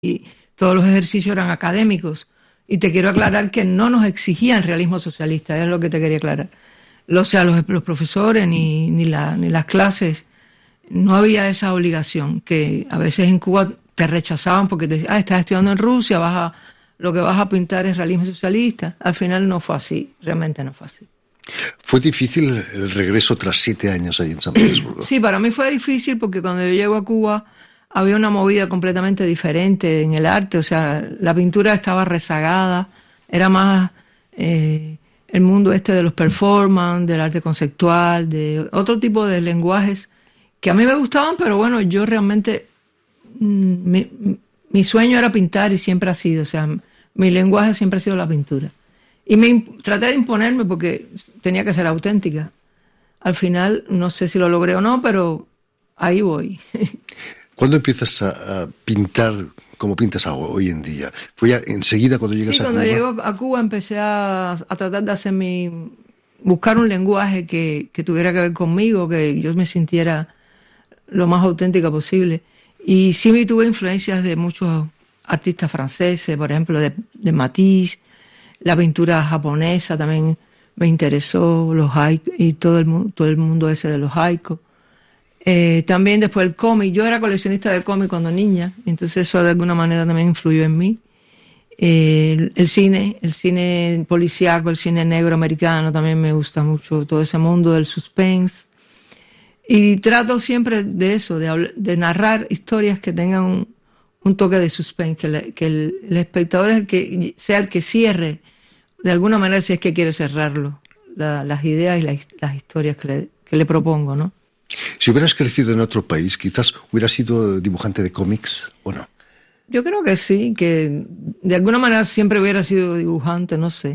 y todos los ejercicios eran académicos. Y te quiero aclarar que no nos exigían realismo socialista, es lo que te quería aclarar. O sea, los profesores ni las clases, no había esa obligación, que a veces en Cuba te rechazaban porque te decían, estás estudiando en Rusia, lo que vas a pintar es realismo socialista. Al final no fue así, realmente no fue así. ¿Fue difícil el regreso tras 7 años ahí en San Petersburgo? Sí, para mí fue difícil porque cuando yo llego a Cuba había una movida completamente diferente en el arte, o sea, la pintura estaba rezagada, era más el mundo este de los performance, del arte conceptual, de otro tipo de lenguajes que a mí me gustaban, pero bueno, yo realmente, mi sueño era pintar y siempre ha sido, o sea, mi lenguaje siempre ha sido la pintura. Y traté de imponerme porque tenía que ser auténtica. Al final, no sé si lo logré o no, pero ahí voy. ¿Cuándo empiezas a pintar como pintas hoy en día? ¿Fue ya enseguida cuando llegas a Cuba? Sí, cuando llego a Cuba empecé a tratar de hacer buscar un lenguaje que tuviera que ver conmigo, que yo me sintiera lo más auténtica posible. Y sí tuve influencias de muchos artistas franceses, por ejemplo, de Matisse. La pintura japonesa también me interesó, los haiku y todo el mundo ese de los haiku. También después el cómic. Yo era coleccionista de cómic cuando niña, entonces eso de alguna manera también influyó en mí. El cine policíaco, el cine negro americano también me gusta mucho, todo ese mundo del suspense. Y trato siempre de eso, de narrar historias que tengan un toque de suspense, que el espectador sea el que cierre, de alguna manera, si es que quiere cerrarlo, las ideas y las historias que le propongo, ¿no? Si hubieras crecido en otro país, quizás hubieras sido dibujante de cómics, ¿o no? Yo creo que sí, que de alguna manera siempre hubiera sido dibujante, no sé.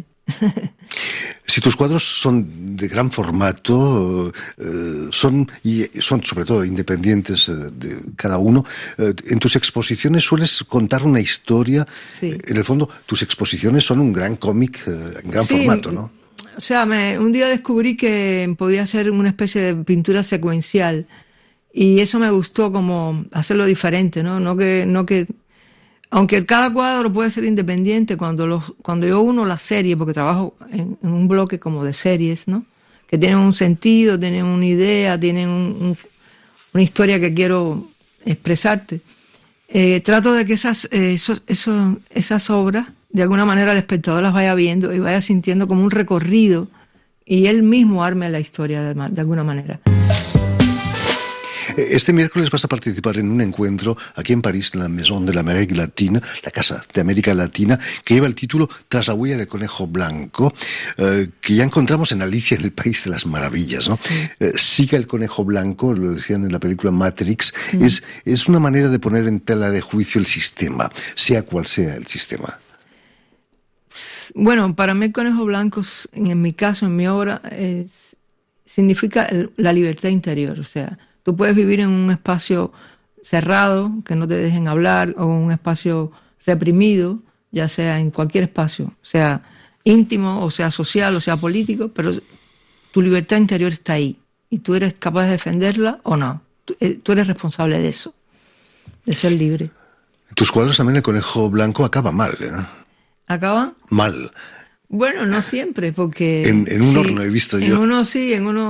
Si tus cuadros son de gran formato, son sobre todo independientes de cada uno, en tus exposiciones sueles contar una historia. Sí. En el fondo, tus exposiciones son un gran cómic en gran formato, ¿no? O sea, un día descubrí que podía hacer una especie de pintura secuencial y eso me gustó, como hacerlo diferente, ¿no? No que aunque cada cuadro puede ser independiente, cuando yo uno la serie, porque trabajo en un bloque como de series, ¿no? Que tienen un sentido, tienen una idea, tienen una historia que quiero expresarte. Trato de que esas obras, de alguna manera el espectador las vaya viendo y vaya sintiendo como un recorrido y él mismo arme la historia de alguna manera. Este miércoles vas a participar en un encuentro aquí en París, en la Maison de l'Amérique Latine, la Casa de América Latina, que lleva el título Tras la huella del conejo blanco, que ya encontramos en Alicia en el País de las Maravillas, ¿no? Siga el conejo blanco, lo decían en la película Matrix, es una manera de poner en tela de juicio el sistema, sea cual sea el sistema. Bueno, para mí el conejo blanco, en mi caso, en mi obra, significa la libertad interior, o sea, tú puedes vivir en un espacio cerrado, que no te dejen hablar, o un espacio reprimido, ya sea en cualquier espacio, sea íntimo, o sea social, o sea político, pero tu libertad interior está ahí. Y tú eres capaz de defenderla o no. Tú eres responsable de eso, de ser libre. En tus cuadros también el conejo blanco acaba mal, ¿eh? ¿Acaba? Mal. Bueno, no siempre, porque... En un horno he visto yo. En uno sí,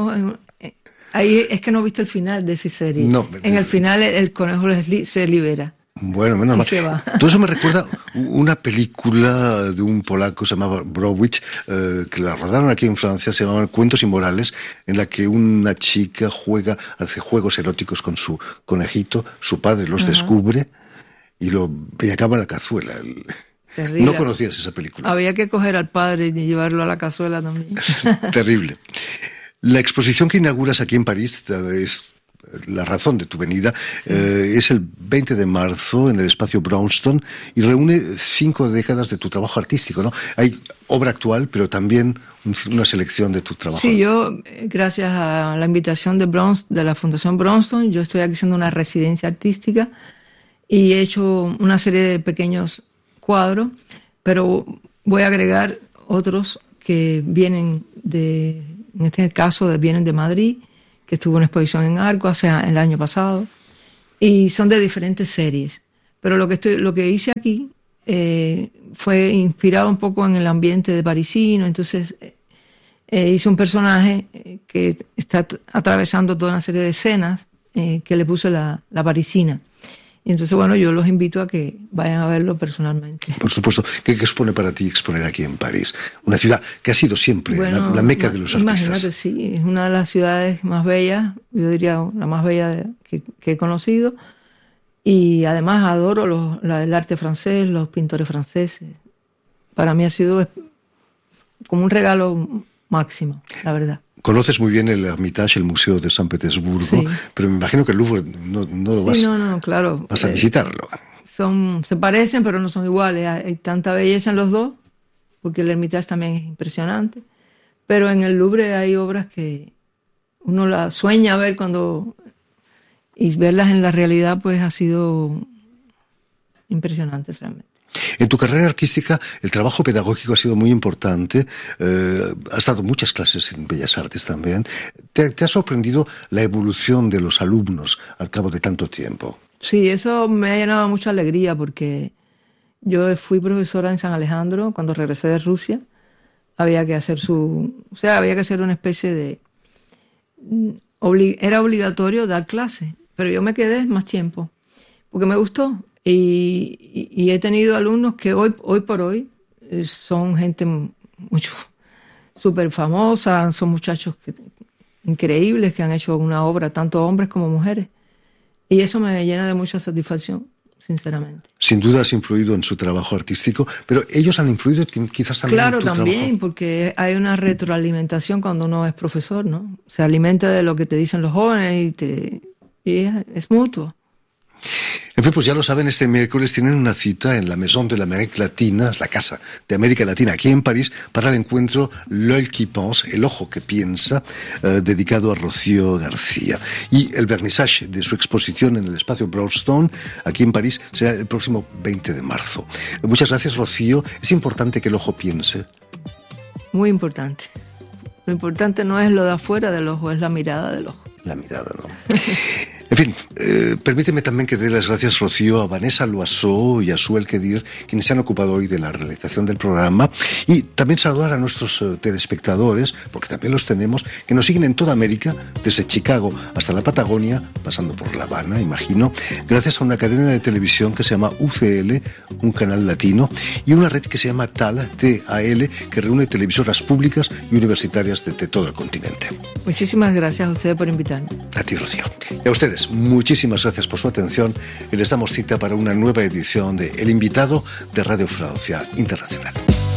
ahí es que no viste el final de esa serie. No, en el final el conejo se libera. Bueno, menos mal. Todo eso me recuerda una película de un polaco que se llamaba Browich, que la rodaron aquí en Francia, se llamaba Cuentos Inmorales, en la que una chica hace juegos eróticos con su conejito, su padre los descubre y acaba en la cazuela. Terrible. No conocías esa película. Había que coger al padre y llevarlo a la cazuela también. Terrible. La exposición que inauguras aquí en París es la razón de tu venida. Sí. Es el 20 de marzo en el espacio Braunston y reúne 5 décadas de tu trabajo artístico, ¿no? Hay obra actual, pero también una selección de tu trabajo. Sí, yo, gracias a la invitación de la Fundación Braunston, yo estoy aquí haciendo una residencia artística y he hecho una serie de pequeños cuadros, pero voy a agregar otros que vienen en este caso vienen de Madrid, que estuvo en una exposición en Arco el año pasado, y son de diferentes series. Pero lo que hice aquí fue inspirado un poco en el ambiente de parisino. Entonces hice un personaje que está atravesando toda una serie de escenas que le puse la parisina. Y entonces, bueno, yo los invito a que vayan a verlo personalmente. Por supuesto. ¿Qué supone para ti exponer aquí en París? Una ciudad que ha sido siempre la meca de los artistas. Imagínate, sí, es una de las ciudades más bellas, yo diría la más bella que he conocido. Y además adoro el arte francés, los pintores franceses. Para mí ha sido como un regalo máximo, la verdad. Conoces muy bien el Hermitage, el Museo de San Petersburgo, sí. Pero me imagino que el Louvre no lo vas, claro, vas a visitarlo. Se parecen, pero no son iguales. Hay tanta belleza en los dos, porque el Hermitage también es impresionante. Pero en el Louvre hay obras que uno las sueña ver y verlas en la realidad, pues ha sido impresionante realmente. En tu carrera artística, el trabajo pedagógico ha sido muy importante. Has dado muchas clases en Bellas Artes también. ¿Te ha sorprendido la evolución de los alumnos al cabo de tanto tiempo? Sí, eso me ha llenado mucha alegría porque yo fui profesora en San Alejandro cuando regresé de Rusia. Había que hacer una especie de... Era obligatorio dar clases, pero yo me quedé más tiempo porque me gustó. Y he tenido alumnos que hoy por hoy son gente mucho súper famosa, son muchachos increíbles que han hecho una obra, tanto hombres como mujeres. Y eso me llena de mucha satisfacción, sinceramente. Sin duda has influido en su trabajo artístico, pero ellos han influido quizás también en tu trabajo. Claro, también, porque hay una retroalimentación cuando uno es profesor, ¿no? Se alimenta de lo que te dicen los jóvenes y es mutuo. En fin, pues ya lo saben, este miércoles tienen una cita en la Maison de l'Amérique Latine, la Casa de América Latina, aquí en París, para el encuentro L'Œil qui pense, el ojo que piensa, dedicado a Rocío García. Y el vernissage de su exposición en el espacio Broadstone, aquí en París, será el próximo 20 de marzo. Muchas gracias, Rocío. Es importante que el ojo piense. Muy importante. Lo importante no es lo de afuera del ojo, es la mirada del ojo. La mirada, ¿no? En fin, permíteme también que dé las gracias, Rocío, a Vanessa Loiseau y a Suel Kedir, quienes se han ocupado hoy de la realización del programa, y también saludar a nuestros telespectadores, porque también los tenemos, que nos siguen en toda América, desde Chicago hasta la Patagonia, pasando por La Habana, imagino, gracias a una cadena de televisión que se llama UCL, un canal latino, y una red que se llama TAL, T-A-L, que reúne televisoras públicas y universitarias de todo el continente. Muchísimas gracias a ustedes por invitarme. A ti, Rocío. Y a ustedes, muchísimas gracias por su atención y les damos cita para una nueva edición de El Invitado de Radio Francia Internacional.